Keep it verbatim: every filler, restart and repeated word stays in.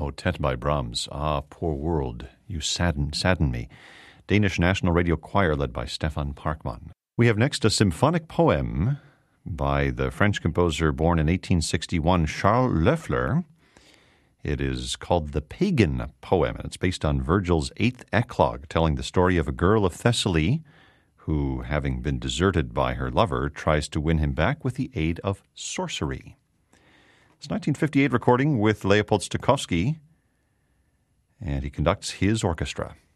Motet by Brahms. Ah, poor world, you sadden, sadden me. Danish National Radio Choir led by Stefan Parkman. We have next a symphonic poem by the French composer born in eighteen sixty-one, Charles Loeffler. It is called The Pagan Poem, and it's based on Virgil's Eighth Eclogue, telling the story of a girl of Thessaly who, having been deserted by her lover, tries to win him back with the aid of sorcery. It's a nineteen fifty-eight recording with Leopold Stokowski, and he conducts his orchestra.